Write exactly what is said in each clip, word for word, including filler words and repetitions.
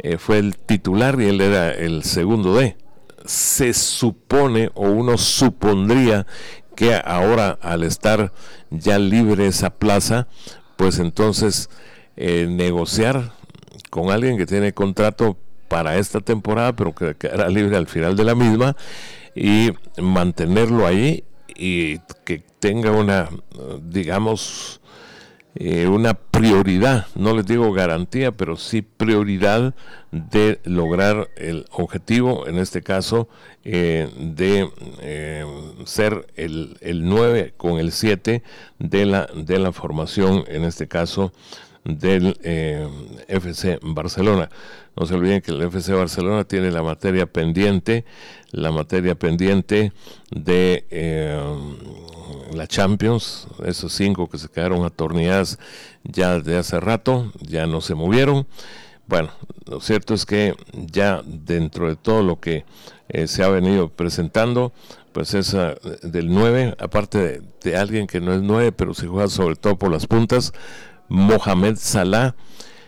eh, fue el titular y él era el segundo D. Se supone, o uno supondría, que ahora al estar ya libre esa plaza, pues entonces eh, negociar con alguien que tiene contrato para esta temporada, pero que quedará libre al final de la misma, y mantenerlo ahí y que tenga una, digamos, eh, una prioridad, no les digo garantía, pero sí prioridad de lograr el objetivo, en este caso, eh, de eh, ser el, el nueve con el siete de la, de la formación, en este caso, del eh, F C Barcelona. No se olviden que el F C Barcelona tiene la materia pendiente, la materia pendiente de eh, la Champions, esos cinco que se quedaron atornilladas ya de hace rato, ya no se movieron. Bueno, lo cierto es que ya dentro de todo lo que eh, se ha venido presentando, pues esa del nueve, aparte de, de alguien que no es nueve, pero se juega sobre todo por las puntas, Mohamed Salah,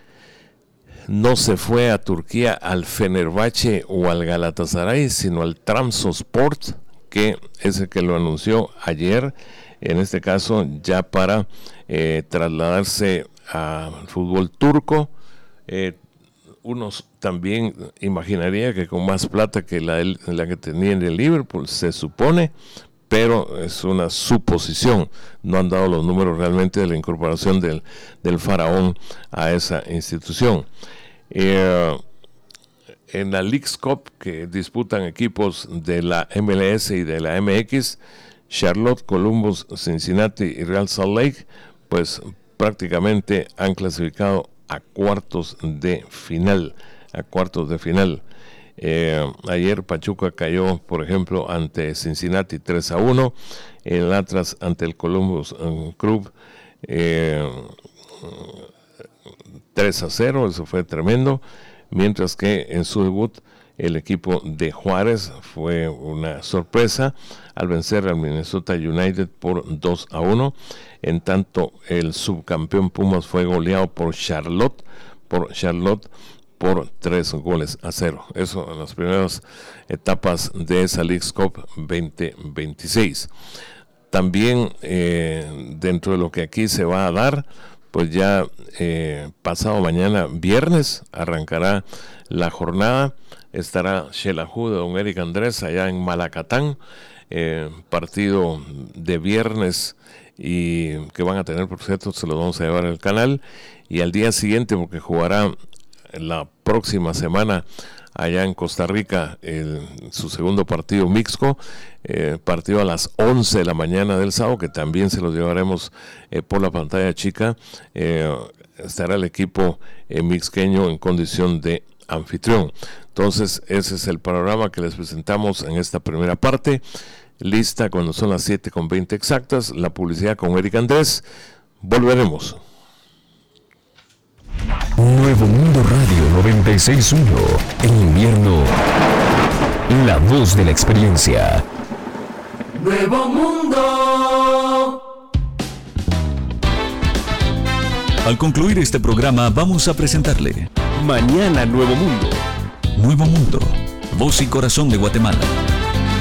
no se fue a Turquía al Fenerbahce o al Galatasaray, sino al Trabzonspor, que es el que lo anunció ayer, en este caso ya para eh, trasladarse al fútbol turco. Eh, unos también imaginaría que con más plata que la, la que tenía en el Liverpool, se supone, pero es una suposición. No han dado los números realmente de la incorporación del, del faraón a esa institución. Eh, en la Leagues Cup, que disputan equipos de la M L S y de la M X, Charlotte, Columbus, Cincinnati y Real Salt Lake, pues prácticamente han clasificado a cuartos de final, a cuartos de final. Eh, ayer Pachuca cayó, por ejemplo, ante Cincinnati tres a uno, el Atlas ante el Columbus um, Club eh, tres a cero, eso fue tremendo, mientras que en su debut el equipo de Juárez fue una sorpresa al vencer al Minnesota United por dos a uno, en tanto el subcampeón Pumas fue goleado por Charlotte, por Charlotte por tres goles a cero. Eso en las primeras etapas de esa Leagues Cup veinte veintiséis. También eh, dentro de lo que aquí se va a dar, pues ya eh, pasado mañana viernes arrancará la jornada. Estará Xelajú de don Eric Andrés allá en Malacatán, eh, partido de viernes y que van a tener, por cierto, se los vamos a llevar al canal, y al día siguiente, porque jugará la próxima semana allá en Costa Rica el, su segundo partido mixto, eh, partido a las once de la mañana del sábado, que también se los llevaremos eh, por la pantalla chica. Eh, estará el equipo eh, mixqueño en condición de anfitrión. Entonces ese es el panorama que les presentamos en esta primera parte. Lista cuando son las siete con veinte exactas, la publicidad con Eric Andrés. Volveremos. Nuevo Mundo Radio noventa y seis punto uno. En invierno, la voz de la experiencia. Nuevo Mundo. Al concluir este programa vamos a presentarle Mañana Nuevo Mundo. Nuevo Mundo, voz y corazón de Guatemala.